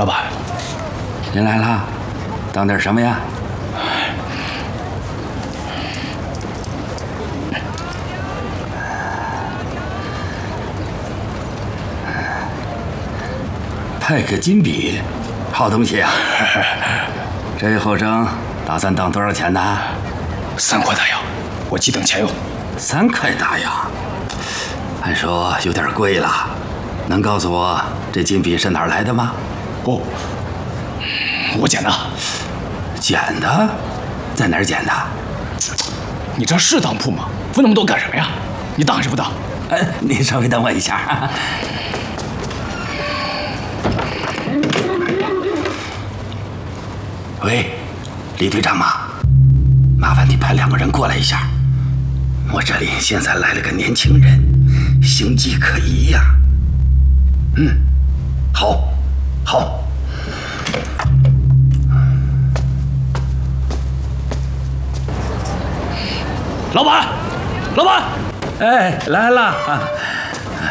老板， 您来了，当点什么呀？派克金笔，好东西啊！这后生打算当多少钱呢 ？3块大洋，我急等钱用。 3块大洋，按说有点贵了。能告诉我这金笔是哪儿来的吗？ 哦，我捡的。 捡的？在哪儿捡的？ 你这是当铺吗？问那么多干什么呀？你当还是不当？ 你稍微等我一下。喂，李队长吗？麻烦你派2个人过来一下。我这里现在来了个年轻人，形迹可疑呀。好，好。 老板，老板， 哎，来了啊！